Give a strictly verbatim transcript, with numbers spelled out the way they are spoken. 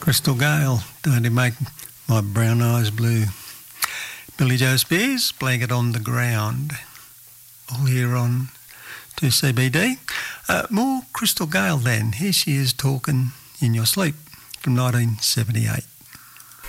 Crystal Gale, don't it make my brown eyes blue? Billy Joe Spears, Blanket on the Ground, all here on two C B D. Uh, more Crystal Gale then. Here she is talking in your sleep from nineteen seventy-eight.